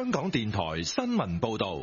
香港電台新聞報道。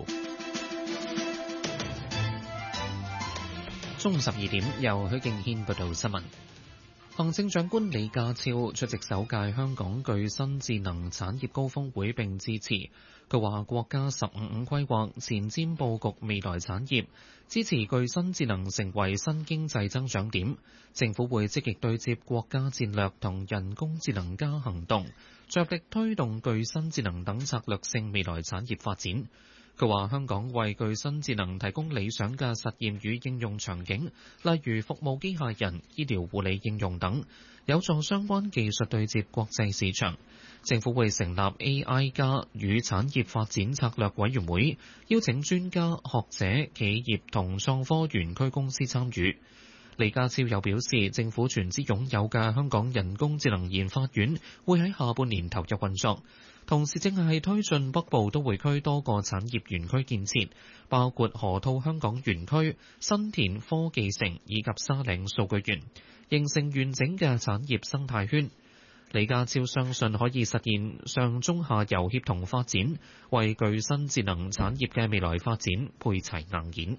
中午12點，由許敬軒報道新聞。行政長官李家超出席首屆香港具新智能產業高峰會並致辭。佢話：國家15+5規劃前瞻佈局未來產業，支持具新智能成為新經濟增長點。政府會積極對接國家戰略同人工智能加行動，着力推動具新智能等策略性未來產業發展。佢話：香港為具新智能提供理想嘅實驗與應用場景，例如服務機械人、醫療護理應用等，有助相關技術對接國際市場。政府會成立 AI 加與產業發展策略委員會，邀請專家、學者、企業同創科園區公司參與。李家超又表示，政府全資擁有嘅香港人工智能研發院會喺下半年投入運作，同時正係推進北部都會區多個產業園區建設，包括河套香港園區、新田科技城以及沙嶺數據園，形成完整嘅產業生態圈。李家超相信可以實現上中下游協同發展，為具新智能產業嘅未來發展配齊硬件。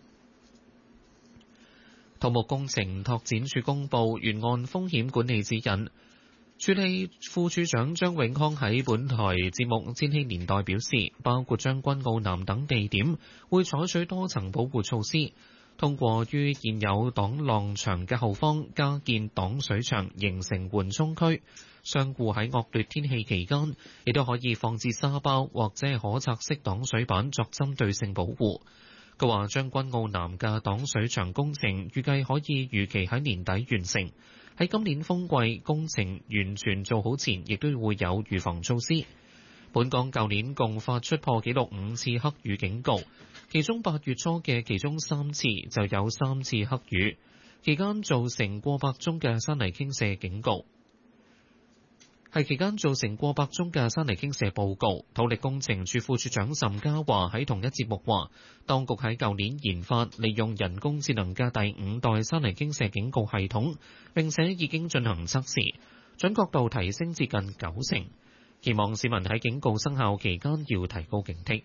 土木工程拓展署公布沿岸風險管理指引，署理副署長張永康喺本台節目《千禧年代》表示，包括將軍澳南等地點會採取多層保護措施，通過於現有擋浪牆嘅後方加建擋水牆，形成緩衝區。商戶喺惡劣天氣期間，亦都可以放置沙包或者係可拆式擋水板作針對性保護。佢話：將軍澳南嘅擋水牆工程預計可以預期喺年底完成，喺今年風季工程完全做好前，亦都會有預防措施。本港舊年共發出破紀錄5次黑雨警告，其中8月初嘅其中3次就有3次黑雨，期間造成過百宗嘅山泥傾瀉警告。期間造成過百宗嘅山泥傾瀉報告。土力工程處副處長岑家華喺同一節目話，當局喺舊年研發利用人工智能嘅第5代山泥傾瀉警告系統，並且已經進行測試，準確度提升至近90%。期望市民喺警告生效期間要提高警惕。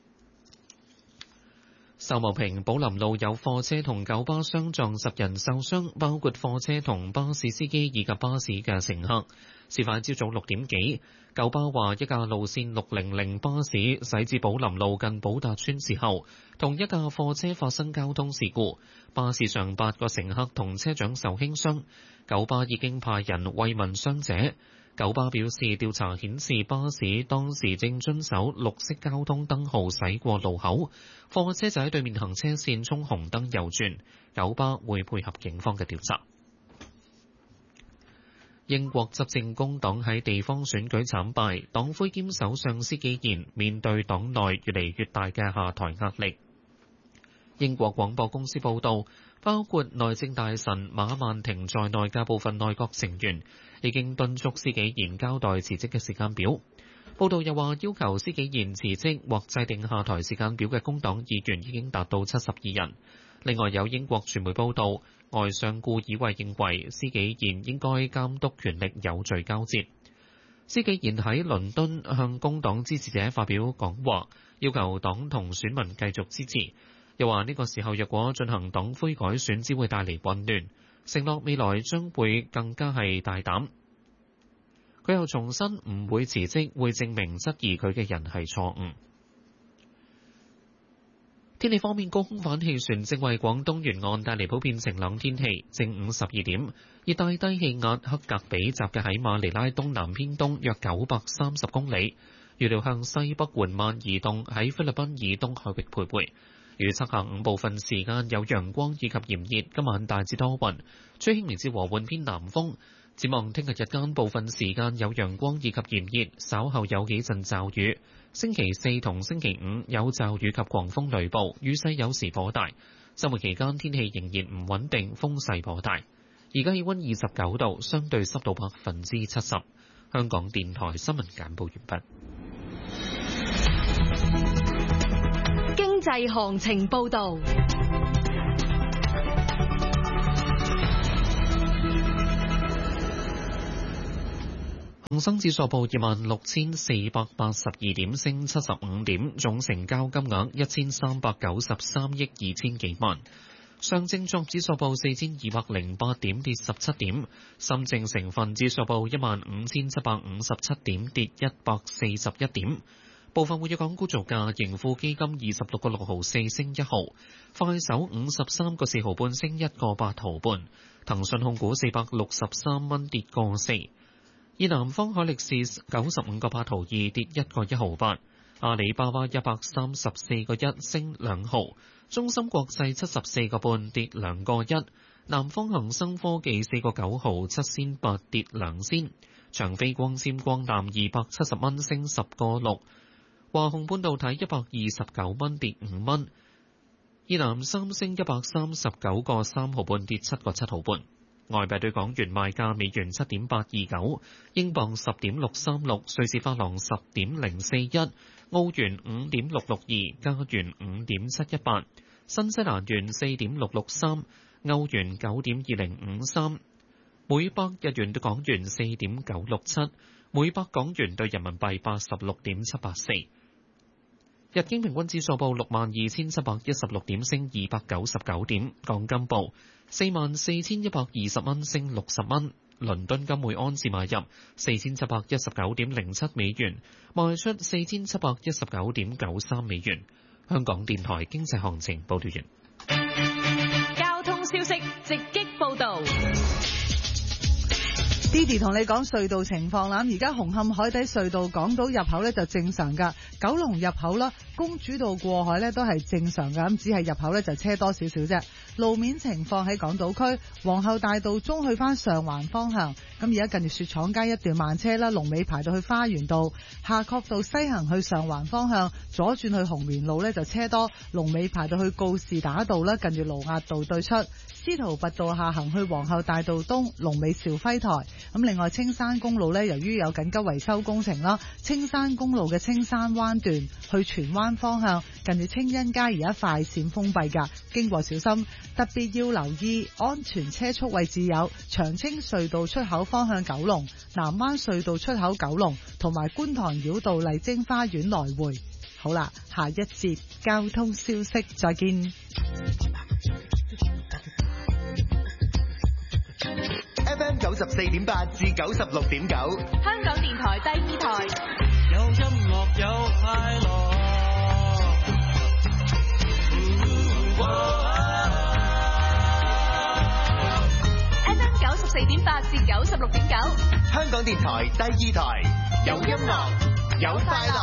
秀茂坪寶林路有貨車同九巴相撞，10人受傷，包括貨車同巴士司機以及巴士嘅乘客。事發朝早6點幾，九巴話一架路線600巴士駛至寶林路近寶達邨時候，同一架貨車發生交通事故，巴士上8個乘客同車長受輕傷。九巴已經派人慰問傷者。九巴表示，調查顯示巴士當時正遵守綠色交通燈號駛過路口，貨車就喺對面行車線衝紅燈右轉。九巴會配合警方嘅調查。英國執政工黨喺地方選舉慘敗，黨魁兼首相施紀賢面對黨內越嚟越大嘅下台壓力。英國廣播公司報道，包括內政大臣馬曼婷在內嘅部分內閣成員已經敦促施紀賢交代辭職嘅時間表。報道又話，要求施紀賢辭職或制定下台時間表嘅工黨議員已經達到72人。另外有英國傳媒報道，外相顧以慧認為施紀賢應該監督權力有序交接。施紀賢喺倫敦向工黨支持者發表講話，要求黨同選民繼續支持。又話呢個時候若果進行黨魁改選，只會帶嚟混亂，承諾未來將會更加係大膽。佢又重申唔會辭職，會證明質疑佢嘅人係錯誤。天氣方面，高空反氣旋正為廣東沿岸帶嚟普遍晴朗天氣。正午12點，熱帶低氣壓克格比集結喺馬尼拉東南偏東約930公里，預料向西北緩慢移動，喺菲律賓以東海域徘徊。預測下午部分時間有陽光以及炎熱，今晚大致多雲，吹輕微至和緩偏南風。展望聽日日間部分時間有陽光以及炎熱，稍後有幾陣驟雨。星期四同星期五有驟雨及狂風雷暴，雨勢有時頗大。周末期間天氣仍然唔穩定，風勢頗大。而家氣溫29度，相對濕度70%。香港電台新聞簡報完畢。 經濟行情報導。 恒生指數報26,482點，升75點，總成交金額1393億2千幾萬。上證綜合指數報4208點，跌17點。深證成分指數報15757點，跌141點。部分活躍港股造價：盈富基金26個6毫4升1毫，快手53個4毫半升1個8毫半，騰訊控股463蚊跌個4，以南方海力士95個8毫2跌1個1毫8，阿里巴巴134個1升2毫，中芯國際74個半跌2個1，南方恒生科技4個9毫7仙8跌2仙，長飛光纖光纜270蚊升10個6。華虹半導體129蚊跌5蚊，以南三星139個3毫半跌7個7毫半。外幣對港元賣價：美元7.829，英鎊10.636，瑞士法郎10.041，澳元5.662，加元5.718，新西蘭元4.663，歐元9.2053，每百日元對港元4.967，每百港元對人民幣86.784。日經平均指數報62,716點，升299點。港金報44,120蚊，升60蚊。倫敦金每安士買入4719.07美元，賣出4719.93美元。香港電台經濟行情報道完。 交通消息直擊報道。 Didi 同你講隧道情況啦，而家紅磡海底隧道港島入口咧就正常噶，九龍入口啦，公主道過海咧都係正常噶，咁只係入口咧就車多少少啫。路面情況喺港島區皇后大道中去翻上環方向，咁而家近住雪廠街一段慢車啦，龍尾排到去花園道，夏慤道西行去上環方向左轉去紅棉路咧就車多，龍尾排到去告士打道啦，近住盧押道對出。司徒拔道下行去皇后大道東，龍尾兆輝台。咁另外青山公路呢，由於有緊急維修工程啦，青山公路嘅青山灣段去荃灣方向，近住青欣街而家快線封閉㗎，經過小心，特別要留意安全車速位置有長青隧道出口方向九龍、南灣隧道出口九龍同埋觀塘繞道麗晶花園來回。好啦，下一節交通消息再見。 FM 94.8至96.9， 香港電台第二台。 有音樂有快樂。 FM 94.8至96.9， 香港電台第二台，有音樂有快樂。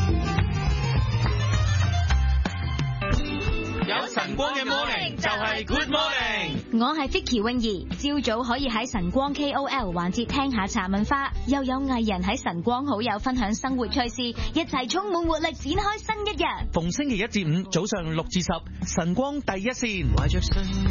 有晨光嘅 morning 就係 good morning。 我係 Vicky 泳兒，朝早可以喺晨光 KOL 環節聽下茶文化，又有藝人喺晨光好友分享生活趣事，一齊充滿活力展開新一日。 逢星期1至5早上6至10，晨光第一線。